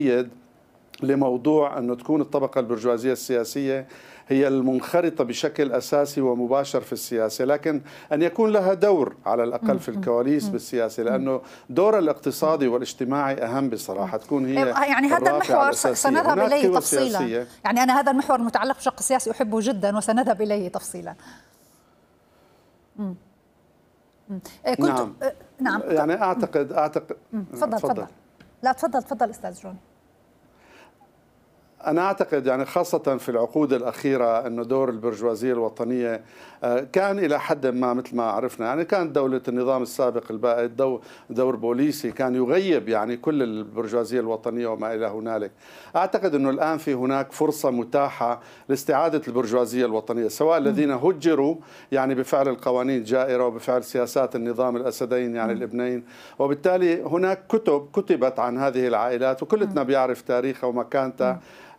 لموضوع أنه تكون الطبقة البرجوازية السياسية هي المنخرطة بشكل أساسي ومباشر في السياسة، لكن أن يكون لها دور على الأقل في الكواليس بالسياسة، لأنه دور الاقتصادي والاجتماعي أهم بصراحة، تكون هي يعني هذا المحور سنذهب إليه تفصيلا. يعني أنا هذا المحور المتعلق بالشق السياسي أحبه جدا وسنذهب إليه تفصيلا. كنت نعم. نعم يعني أعتقد تفضل. لا تفضل أستاذ جوني. أنا أعتقد يعني خاصة في العقود الأخيرة أنه دور البرجوازية الوطنية كان إلى حد ما مثل ما عرفنا، يعني كانت دولة النظام السابق البائد دور بوليسي كان يغيب يعني كل البرجوازية الوطنية وما إلى هنالك. أعتقد أنه الآن في هناك فرصة متاحة لاستعادة البرجوازية الوطنية، سواء الذين هجروا يعني بفعل القوانين الجائرة وبفعل سياسات النظام الأسدين يعني الابنين، وبالتالي هناك كتبت عن هذه العائلات وكلنا بيعرف تاريخها ومكانتها.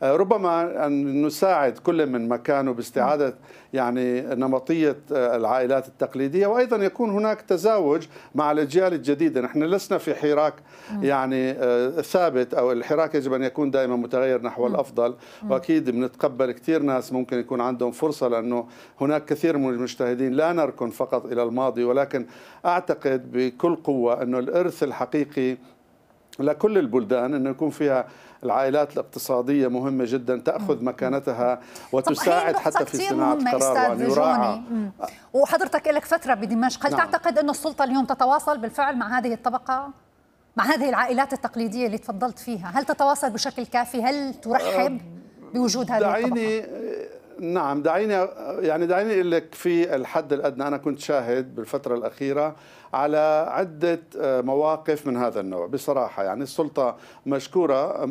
ربما أن نساعد كل من مكانه باستعادة يعني نمطية العائلات التقليدية، وأيضا يكون هناك تزاوج مع الأجيال الجديدة. نحن لسنا في حراك يعني ثابت، أو الحراك يجب أن يكون دائما متغير نحو الأفضل، وأكيد بنتقبل كثير ناس ممكن يكون عندهم فرصة، لأنه هناك كثير من المجتهدين لا نركن فقط إلى الماضي، ولكن أعتقد بكل قوة أنه الإرث الحقيقي لكل البلدان أنه يكون فيها العائلات الاقتصادية مهمة جدا، تأخذ مكانتها وتساعد حتى في صناعة قرار وأن يراعى. وحضرتك لك فترة بدمشق، هل تعتقد أن السلطة اليوم تتواصل بالفعل مع هذه الطبقة، مع هذه العائلات التقليدية اللي تفضلت فيها؟ هل تتواصل بشكل كافي؟ هل ترحب بوجود هذه الطبقة؟ نعم، دعيني أقول لك في الحد الأدنى أنا كنت شاهد بالفترة الأخيرة على عدة مواقف من هذا النوع بصراحة. يعني السلطة مشكورة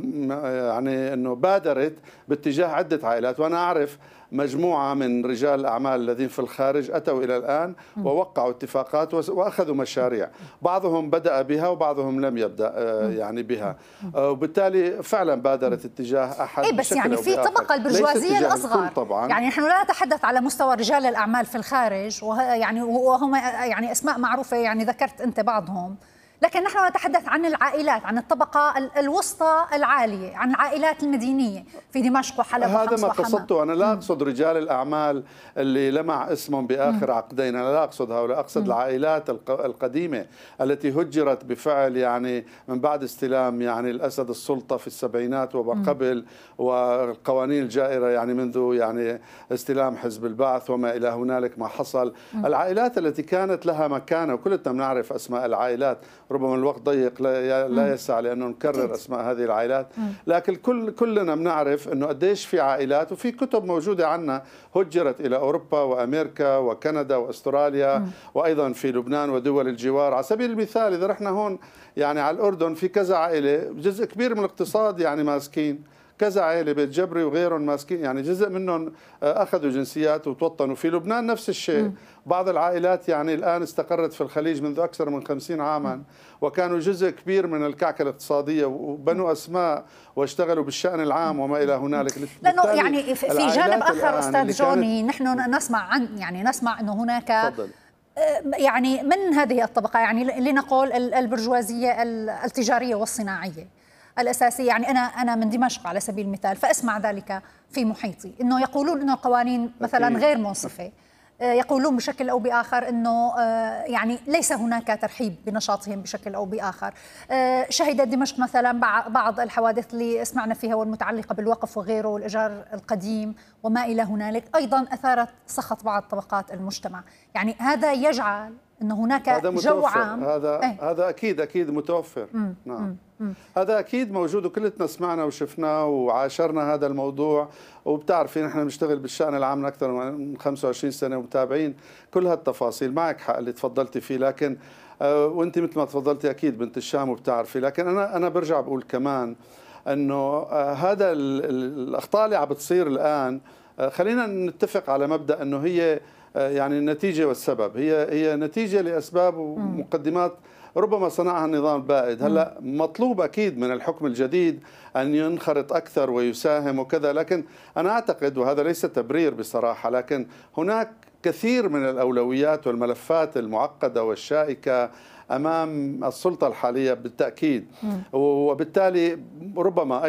يعني أنه بادرت باتجاه عدة عائلات، وأنا أعرف مجموعة من رجال الأعمال الذين في الخارج أتوا إلى الآن ووقعوا اتفاقات وأخذوا مشاريع، بعضهم بدأ بها وبعضهم لم يبدأ يعني بها، وبالتالي فعلا بادرت اتجاه أحد. بس يعني في طبقة البرجوازية الأصغر طبعا، يعني نحن لا نتحدث على مستوى رجال الأعمال في الخارج يعني وهم يعني أسماء معروفة، يعني ذكرت أنت بعضهم، لكن نحن نتحدث عن العائلات، عن الطبقة الوسطى العالية، عن العائلات المدينية في دمشق وحلب وحمص وحماة. هذا ما قصدته أنا، لا أقصد رجال الأعمال اللي لمع اسمهم بآخر عقدين، أنا لا أقصد هؤلاء، أقصد العائلات القديمة التي هجرت بفعل يعني من بعد استلام يعني الأسد السلطة في السبعينات وما قبل، والقوانين الجائرة يعني منذ يعني استلام حزب البعث وما إلى هنالك ما حصل. العائلات التي كانت لها مكانة، وكلنا بنعرف أسماء العائلات، ربما الوقت ضيق لا يسع لأنه نكرر أسماء هذه العائلات، لكن كلنا بنعرف أنه قديش في عائلات، وفي كتب موجودة عنا هجرت إلى أوروبا وأمريكا وكندا وأستراليا وأيضا في لبنان ودول الجوار. على سبيل المثال إذا رحنا هون يعني على الأردن، في كذا عائلة جزء كبير من الاقتصاد يعني ماسكين، كذا عائلة بيت جبري وغيرهم ماسكين، يعني جزء منهم أخذوا جنسيات وتوطنوا. في لبنان نفس الشيء، بعض العائلات يعني الآن استقرت في الخليج منذ أكثر من 50 عاما، وكانوا جزء كبير من الكعكة الاقتصادية وبنوا أسماء واشتغلوا بالشأن العام وما إلى هنالك. لأنه يعني في جانب آخر أستاذ جوني، نحن نسمع أنه هناك يعني من هذه الطبقة، يعني لنقول البرجوازية التجارية والصناعية الأساسية، يعني أنا من دمشق على سبيل المثال، فأسمع ذلك في محيطي، أنه يقولون أنه القوانين مثلا غير منصفة، يقولون بشكل أو بآخر أنه يعني ليس هناك ترحيب بنشاطهم بشكل أو بآخر. شهدت دمشق مثلا بعض الحوادث اللي سمعنا فيها والمتعلقة بالوقف وغيره والإيجار القديم وما إلى هنالك، أيضا أثارت سخط بعض طبقات المجتمع. يعني هذا يجعل أن هناك جو عام، هذا أكيد متوفر. نعم، هذا أكيد موجود، وكلنا سمعنا وشفناه وعاشرنا هذا الموضوع، وبتعرفين نحن بنشتغل بالشأن العام أكثر من 25 سنة ومتابعين كل هالتفاصيل. معك حق اللي تفضلتي فيه، لكن وأنت مثل ما تفضلتي أكيد بنت الشام وبتعرفي، لكن أنا برجع بقول كمان أنه هذا الأخطاء اللي عم بتصير الآن، خلينا نتفق على مبدأ أنه هي يعني النتيجة والسبب، هي نتيجة لأسباب ومقدمات ربما صنعها النظام البائد. هلا مطلوب أكيد من الحكم الجديد أن ينخرط أكثر ويساهم وكذا، لكن أنا أعتقد، وهذا ليس تبرير بصراحة، لكن هناك كثير من الأولويات والملفات المعقدة والشائكة أمام السلطة الحالية بالتأكيد، وبالتالي ربما